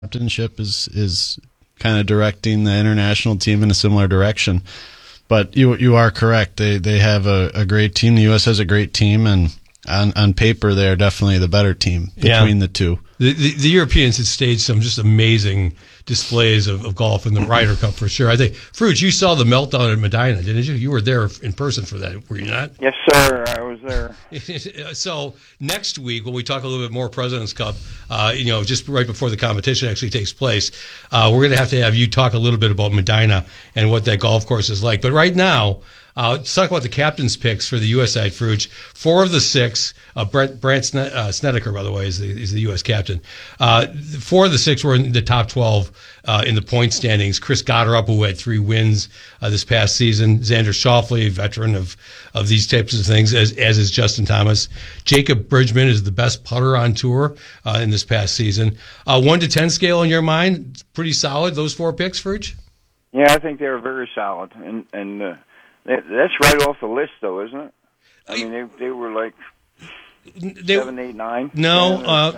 captainship is kind of directing the international team in a similar direction. But you are correct. They have a great team. The U.S. has a great team, and on paper, they are definitely the better team between the two. The Europeans had staged some just amazing displays of golf in the Ryder Cup for sure. I think, Fruits, you saw the meltdown at Medina, didn't you? You were there in person for that, were you not? Yes, sir. I was there. So next week, when we talk a little bit more President's Cup, just right before the competition actually takes place, we're going to have you talk a little bit about Medina and what that golf course is like. But right now, let's talk about the captain's picks for the U.S. side, Fruge. 4 of the 6, Brandt Snedeker, by the way, is the U.S. captain. 4 of the 6 were in the top 12 in the point standings. Chris Gotterup, who had 3 wins this past season. Xander Schauffele, veteran of these types of things, as is Justin Thomas. Jacob Bridgman is the best putter on tour in this past season. 1 to 10 scale in your mind, pretty solid, those 4 picks, Fruge? Yeah, I think they were very solid. And that's right off the list, though, isn't it? I mean, they were like 7, 8, 9. No,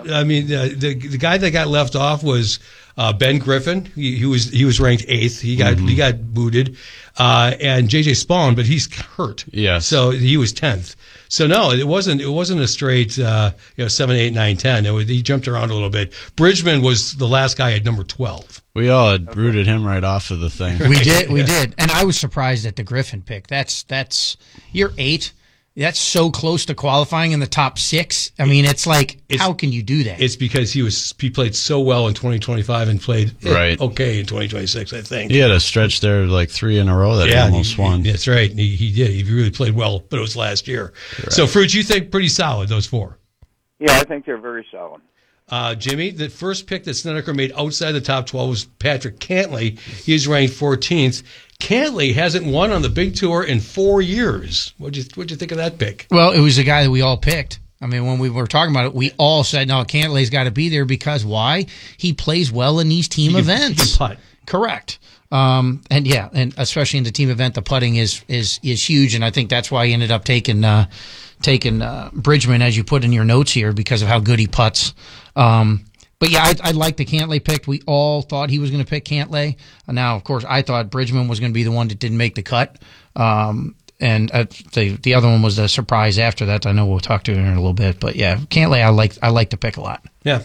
the guy that got left off was Ben Griffin. He was ranked 8th. He got booted, and JJ Spawn, but he's hurt. Yeah. So he was 10th. So no, it wasn't a straight 7, 8, 9, 10. He jumped around a little bit. Bridgman was the last guy at number 12. We all had rooted him right off of the thing. We did. And I was surprised at the Griffin pick. That's you're 8. That's so close to qualifying in the top 6. I mean, it's like, how can you do that? It's because he played so well in 2025 and played okay in 2026, I think. He had a stretch there like 3 in a row that he almost won. That's right. He did. He really played well, but it was last year. Correct. So, Fruits, you think pretty solid, those 4? Yeah, I think they're very solid. Jimmy, the first pick that Snedeker made outside the top 12 was Patrick Cantlay. He's ranked 14th. Cantlay hasn't won on the big tour in 4 years. What'd you think of that pick? Well, it was the guy that we all picked. I mean, when we were talking about it, we all said, no, Cantlay's got to be there because why? He plays well in these team events. He can putt. Correct. And especially in the team event, the putting is huge, and I think that's why he ended up taking Bridgman, as you put in your notes here, because of how good he putts. But yeah, I like the Cantlay pick. We all thought he was going to pick Cantlay. Now, of course, I thought Bridgman was going to be the one that didn't make the cut. And the other one was a surprise after that. I know we'll talk to him in a little bit. But yeah, Cantlay, I like the pick a lot. Yeah.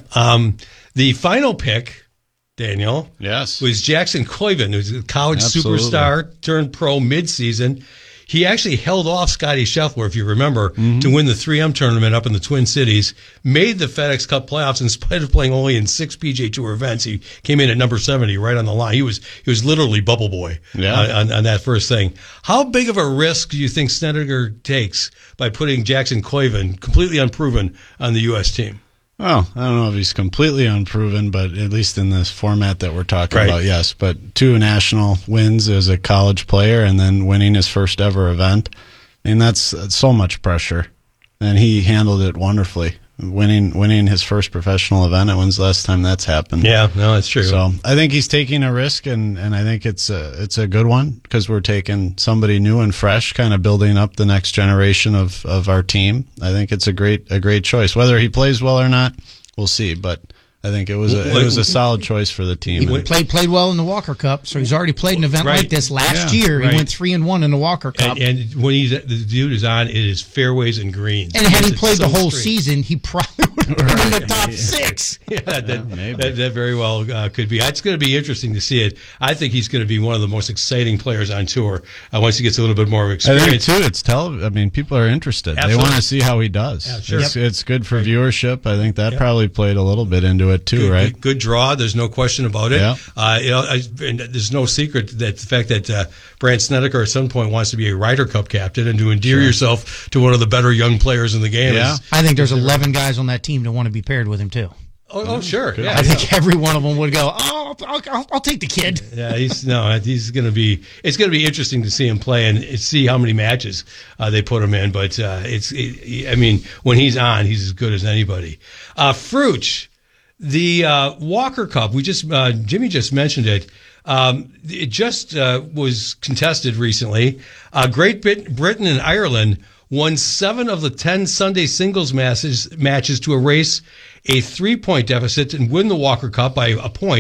The final pick, Daniel, was Jackson Koiven, who's a college superstar turned pro midseason. He actually held off Scotty Scheffler, if you remember, to win the 3M tournament up in the Twin Cities, made the FedEx Cup playoffs in spite of playing only in 6 PGA Tour events. He came in at number 70, right on the line. He was literally bubble boy on that first thing. How big of a risk do you think Snedeker takes by putting Jackson Koiven, completely unproven, on the U.S. team? Well, I don't know if he's completely unproven, but at least in this format that we're talking about, yes. But 2 national wins as a college player and then winning his first ever event. I mean, that's so much pressure. And he handled it wonderfully. Winning his first professional event. When's the last time that's happened? Yeah, no, that's true. So I think he's taking a risk, and I think it's a good one because we're taking somebody new and fresh, kind of building up the next generation of our team. I think it's a great choice. Whether he plays well or not, we'll see. But I think it was a solid choice for the team. He played well in the Walker Cup, so he's already played an event like this last year. He went 3-1 in the Walker Cup. And when the dude is on, it is fairways and greens. And had he played the whole season, he probably would have been in the top 6. Yeah, that very well could be. It's going to be interesting to see it. I think he's going to be one of the most exciting players on tour once he gets a little bit more experience. I think, too, I mean, people are interested. Absolutely. They want to see how he does. Yeah, sure. It's good for viewership. I think that probably played a little bit into it, too, right? Good draw. There's no question about it. Yeah. And there's no secret that the fact that Brandt Snedeker at some point wants to be a Ryder Cup captain and to endear yourself to one of the better young players in the game. Yeah. I think there's 11 guys on that team that want to be paired with him too. Oh, sure. Yeah, I think every one of them would go, I'll take the kid. Yeah, he's going to be. It's going to be interesting to see him play and see how many matches they put him in. But I mean, when he's on, he's as good as anybody. Fruch. The Walker Cup, Jimmy just mentioned it. It just was contested recently. Great Britain and Ireland won 7 of the 10 Sunday singles matches to erase a 3-point deficit and win the Walker Cup by a point.